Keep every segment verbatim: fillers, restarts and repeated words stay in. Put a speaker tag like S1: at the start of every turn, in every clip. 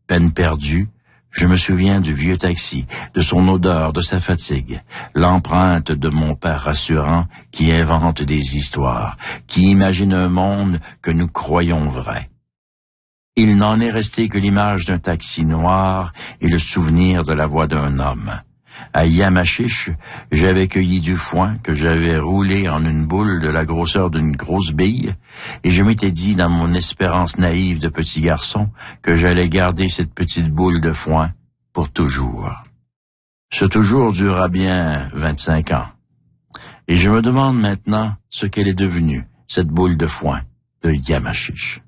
S1: Peine perdue, je me souviens du vieux taxi, de son odeur, de sa fatigue, l'empreinte de mon père rassurant qui invente des histoires, qui imagine un monde que nous croyons vrai. Il n'en est resté que l'image d'un taxi noir et le souvenir de la voix d'un homme. À Yamachiche, j'avais cueilli du foin que j'avais roulé en une boule de la grosseur d'une grosse bille, et je m'étais dit dans mon espérance naïve de petit garçon que j'allais garder cette petite boule de foin pour toujours. Ce toujours dura bien vingt-cinq ans. Et je me demande maintenant ce qu'elle est devenue, cette boule de foin de Yamachiche.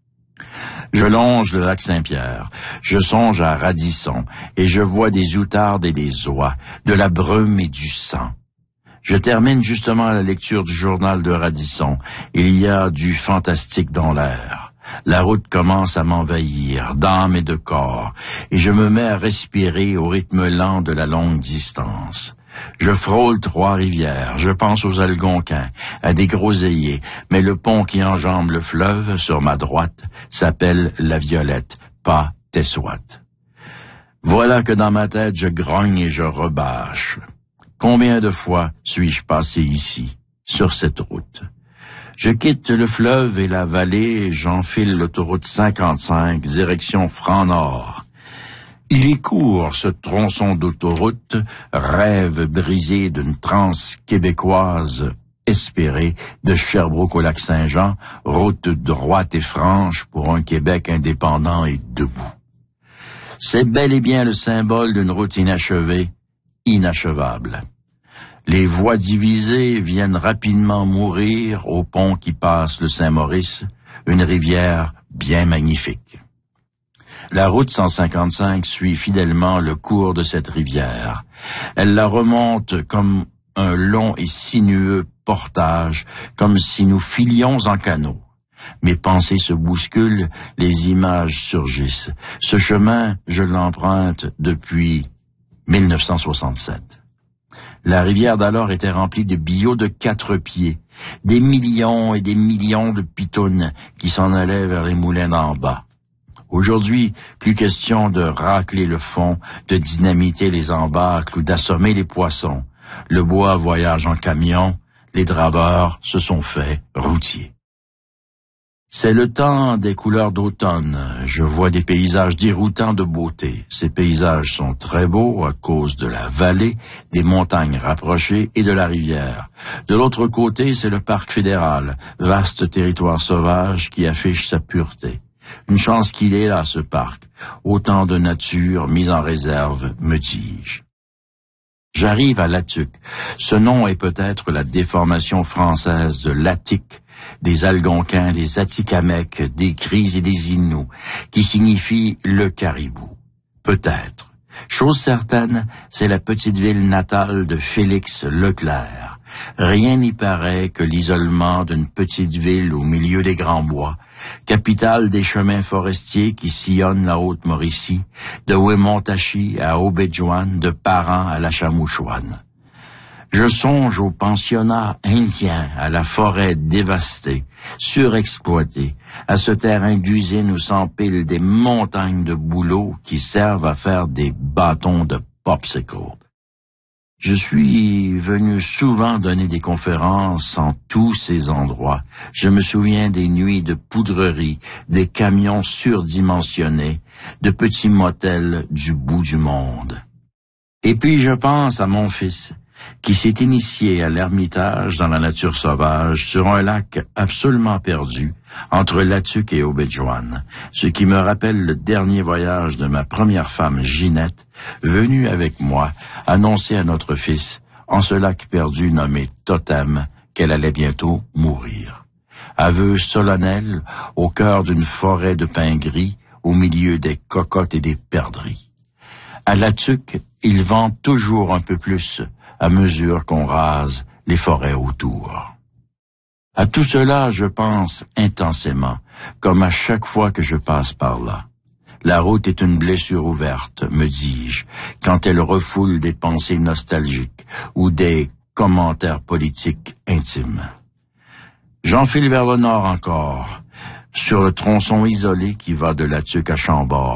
S1: Je longe le lac Saint-Pierre, je songe à Radisson, et je vois des outardes et des oies, de la brume et du sang. Je termine justement la lecture du journal de Radisson. Il y a du fantastique dans l'air. La route commence à m'envahir, d'âme et de corps, et je me mets à respirer au rythme lent de la longue distance. Je frôle Trois-Rivières, je pense aux Algonquins, à des groseilliers, mais le pont qui enjambe le fleuve, sur ma droite, s'appelle la Violette, pas Tessouat. Voilà que dans ma tête je grogne et je rebâche. Combien de fois suis-je passé ici, sur cette route? Je quitte le fleuve et la vallée, j'enfile l'autoroute cinquante-cinq, direction Franc-Nord. Il est court, ce tronçon d'autoroute, rêve brisé d'une transe québécoise espérée de Sherbrooke au lac Saint-Jean, route droite et franche pour un Québec indépendant et debout. C'est bel et bien le symbole d'une route inachevée, inachevable. Les voies divisées viennent rapidement mourir au pont qui passe le Saint-Maurice, une rivière bien magnifique. La route cent cinquante-cinq suit fidèlement le cours de cette rivière. Elle la remonte comme un long et sinueux portage, comme si nous filions en canot. Mes pensées se bousculent, les images surgissent. Ce chemin, je l'emprunte depuis mille neuf cent soixante-sept. La rivière d'alors était remplie de billots de quatre pieds, des millions et des millions de pitounes qui s'en allaient vers les moulins d'en bas. Aujourd'hui, plus question de racler le fond, de dynamiter les embâcles ou d'assommer les poissons. Le bois voyage en camion, les draveurs se sont faits routiers. C'est le temps des couleurs d'automne. Je vois des paysages déroutants de beauté. Ces paysages sont très beaux à cause de la vallée, des montagnes rapprochées et de la rivière. De l'autre côté, c'est le parc fédéral, vaste territoire sauvage qui affiche sa pureté. Une chance qu'il est là, ce parc. Autant de nature mise en réserve, me dis-je. J'arrive à Latuc. Ce nom est peut-être la déformation française de l'Attique, des Algonquins, des Atikamekw, des Cris et des Inuits, qui signifie le caribou. Peut-être. Chose certaine, c'est la petite ville natale de Félix Leclerc. Rien n'y paraît que l'isolement d'une petite ville au milieu des grands bois, capitale des chemins forestiers qui sillonnent la Haute-Mauricie, de Wemontachi à Obidjouan, de Parent à la Chamouchouane. Je songe aux pensionnats indiens, à la forêt dévastée, surexploitée, à ce terrain d'usine où s'empilent des montagnes de bouleaux qui servent à faire des bâtons de popsicle. Je suis venu souvent donner des conférences en tous ces endroits. Je me souviens des nuits de poudrerie, des camions surdimensionnés, de petits motels du bout du monde. Et puis je pense à mon fils, qui s'est initié à l'ermitage dans la nature sauvage sur un lac absolument perdu entre Latuc et Obidjouan, ce qui me rappelle le dernier voyage de ma première femme Ginette, venue avec moi annoncer à notre fils, en ce lac perdu nommé Totem, qu'elle allait bientôt mourir. Aveu solennel au cœur d'une forêt de pins gris, au milieu des cocottes et des perdrix. À Latuc, il vend toujours un peu plus à mesure qu'on rase les forêts autour. À tout cela, je pense intensément, comme à chaque fois que je passe par là. La route est une blessure ouverte, me dis-je, quand elle refoule des pensées nostalgiques ou des commentaires politiques intimes. J'enfile vers le nord encore, sur le tronçon isolé qui va de Latuc à Chambord.